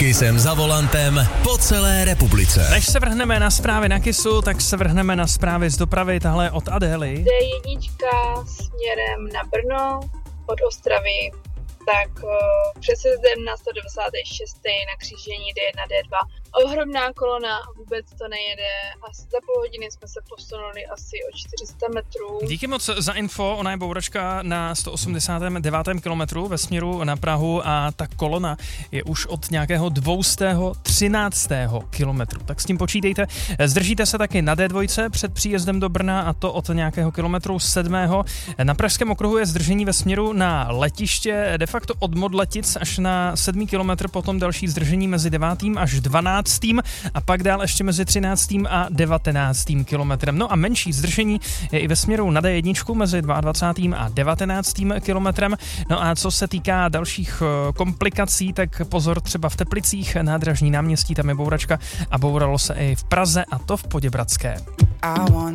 Kissem za volantem po celé republice. Než se vrhneme na zprávy na Kissu, tak se vrhneme na zprávy z dopravy, tahle od Adély. D1 směrem na Brno od Ostravy, tak přesjezdem na 196. na křížení D1, D2. Ohromná kolona, vůbec to nejede. Asi za půl hodiny jsme se posunuli asi o 400 metrů. Díky moc za info, ona je bouračka na 189. kilometru ve směru na Prahu a ta kolona je už od nějakého 213. kilometru. Tak s tím počítejte. Zdržíte se taky na D2 před příjezdem do Brna a to od nějakého kilometru 7. Na Pražském okruhu je zdržení ve směru na letiště, de facto od Modletic až na 7. kilometr, potom další zdržení mezi 9. až 12. a pak dál ještě mezi 13. a 19. kilometrem. No a menší zdržení je i ve směru na D1 mezi 22. a 19. kilometrem. No a co se týká dalších komplikací, tak pozor třeba v Teplicích, nádražní náměstí, tam je bouračka a bouralo se i v Praze a to v Poděbradské.